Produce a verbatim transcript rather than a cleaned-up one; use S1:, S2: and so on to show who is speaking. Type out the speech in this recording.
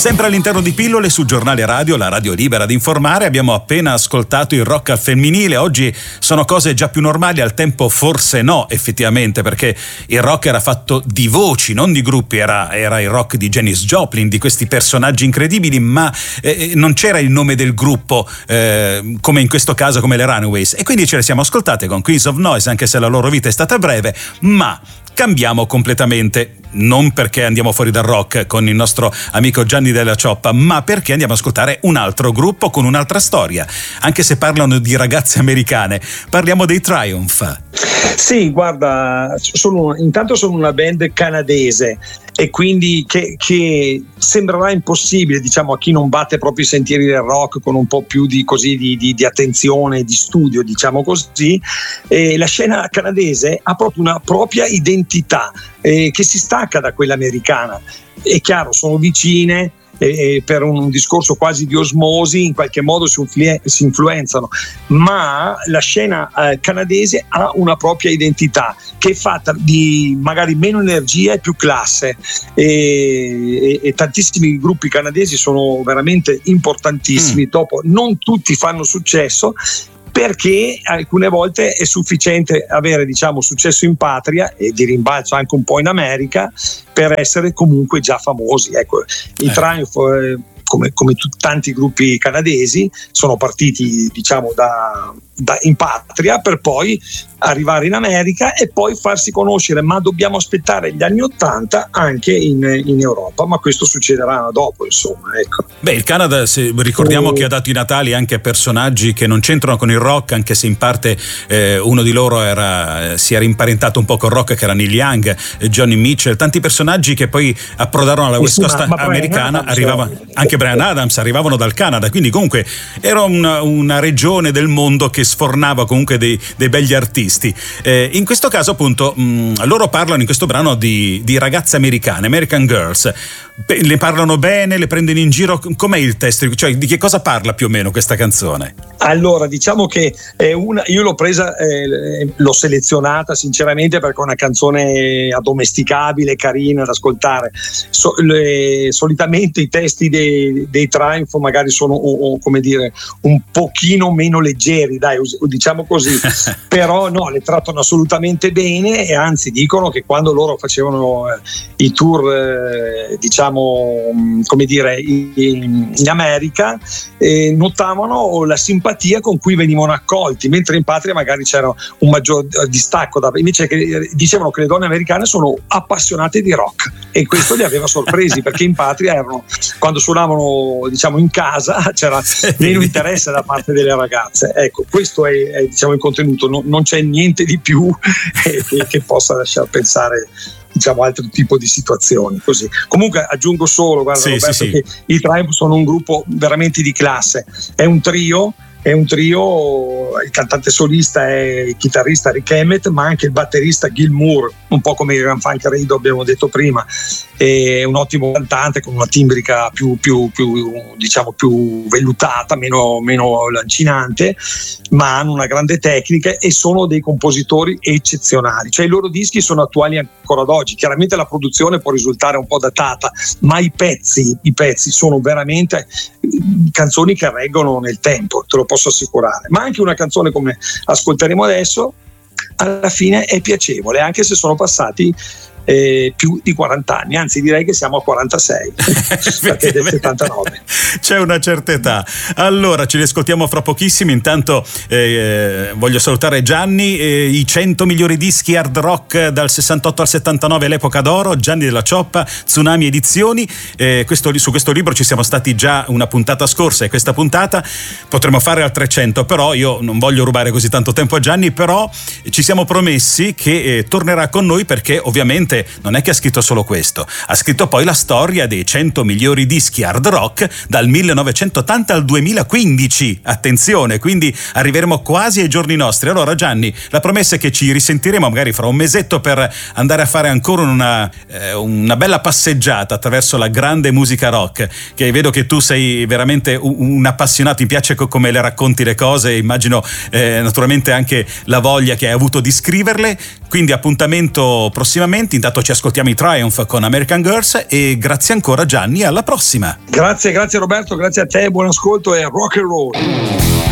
S1: Sempre all'interno di Pillole su Giornale Radio, la radio libera di informare, abbiamo appena ascoltato il rock al femminile. Oggi sono cose già più normali, al tempo forse no, effettivamente, perché il rock era fatto di voci, non di gruppi, era, era il rock di Janis Joplin, di questi personaggi incredibili, ma eh, non c'era il nome del gruppo, eh, come in questo caso, come le Runaways, e quindi ce le siamo ascoltate con Queens of Noise, anche se la loro vita è stata breve, ma cambiamo completamente. Non perché andiamo fuori dal rock con il nostro amico Gianni Della Cioppa, ma perché andiamo ad ascoltare un altro gruppo con un'altra storia. Anche se parlano di ragazze americane, parliamo dei Triumph.
S2: Sì, guarda, sono, intanto sono una band canadese e quindi che, che sembrerà impossibile, diciamo, a chi non batte proprio i sentieri del rock con un po' più di, così, di, di, di attenzione, di studio, diciamo così. E la scena canadese ha proprio una propria identità eh, che si stacca da quella americana. È chiaro, sono vicine, e per un discorso quasi di osmosi in qualche modo si, influ- si influenzano, ma la scena eh, canadese ha una propria identità che è fatta di magari meno energia e più classe, e, e, e tantissimi gruppi canadesi sono veramente importantissimi. Mm. Dopo non tutti fanno successo, perché alcune volte è sufficiente avere, diciamo, successo in patria e di rimbalzo anche un po' in America per essere comunque già famosi. Ecco, i eh. Triumph, eh, come, come t- tanti gruppi canadesi, sono partiti, diciamo, da, da in patria per poi arrivare in America e poi farsi conoscere, ma dobbiamo aspettare gli anni Ottanta anche in, in Europa, ma questo succederà dopo, insomma, ecco.
S1: Beh, il Canada, se ricordiamo, uh, che ha dato i natali anche a personaggi che non c'entrano con il rock, anche se in parte eh, uno di loro era, si era imparentato un po' col rock, che era Neil Young, Johnny Mitchell, tanti personaggi che poi approdarono alla West Coast ma, ma americana, arrivava, anche Bryan Adams, arrivavano dal Canada, quindi comunque era una, una regione del mondo che sfornava comunque dei, dei begli artisti. Eh, in questo caso appunto mh, loro parlano in questo brano di, di ragazze americane, American Girls. Beh, le parlano bene, le prendono in giro, com'è il testo? Cioè, di che cosa parla più o meno questa canzone?
S2: Allora, diciamo che è una, io l'ho presa, eh, l'ho selezionata sinceramente perché è una canzone addomesticabile, carina da ascoltare. So, le, solitamente i testi dei, dei Triumph magari sono o, o, come dire, un pochino meno leggeri, dai, diciamo così, però no, le trattano assolutamente bene, e anzi dicono che quando loro facevano eh, i tour, eh, diciamo, come dire, in, in America, eh, notavano la simpatia con cui venivano accolti, mentre in patria magari c'era un maggior distacco da, invece che dicevano che le donne americane sono appassionate di rock, e questo li aveva sorpresi perché in patria erano, quando suonavano, diciamo, in casa c'era meno interesse da parte delle ragazze. Ecco, questo è, è diciamo il contenuto, no, non c'è niente di più eh, che, che possa lasciar pensare, diciamo, altro tipo di situazioni così. Comunque aggiungo solo, guarda, sì, Roberto, sì, che sì. I Triumph sono un gruppo veramente di classe, è un trio è un trio, il cantante solista è il chitarrista Rick Emmett, ma anche il batterista Gil Moore, un po' come i Grand Funk Radio abbiamo detto prima. È un ottimo cantante con una timbrica più, più, più diciamo più vellutata, meno, meno lancinante, ma hanno una grande tecnica e sono dei compositori eccezionali. Cioè i loro dischi sono attuali ancora ad oggi. Chiaramente la produzione può risultare un po' datata, ma i pezzi, i pezzi sono veramente canzoni che reggono nel tempo, te lo posso assicurare. Ma anche una canzone come ascolteremo adesso alla fine è piacevole, anche se sono passati Eh, più di quaranta anni, anzi direi che siamo a quarantasei perché è del settantanove.
S1: C'è una certa età. Allora ci riascoltiamo fra pochissimo. Intanto eh, voglio salutare Gianni, eh, i cento migliori dischi hard rock dal sessantotto al settantanove, l'epoca d'oro, Gianni Della Cioppa, Tsunami Edizioni. Eh, questo, su questo libro ci siamo stati già una puntata scorsa, e questa puntata potremo fare al trecento, però io non voglio rubare così tanto tempo a Gianni, però ci siamo promessi che eh, tornerà con noi, perché ovviamente non è che ha scritto solo questo, ha scritto poi la storia dei cento migliori dischi hard rock dal millenovecentottanta al duemilaquindici. Attenzione, quindi arriveremo quasi ai giorni nostri. Allora Gianni, la promessa è che ci risentiremo magari fra un mesetto per andare a fare ancora una, eh, una bella passeggiata attraverso la grande musica rock, che vedo che tu sei veramente un, un appassionato, ti piace co- come le racconti le cose, immagino eh, naturalmente anche la voglia che hai avuto di scriverle, quindi appuntamento prossimamente. intanto ci ascoltiamo i Triumph con American Girls e grazie ancora Gianni, alla prossima.
S2: Grazie, grazie Roberto, grazie a te, buon ascolto e rock and roll.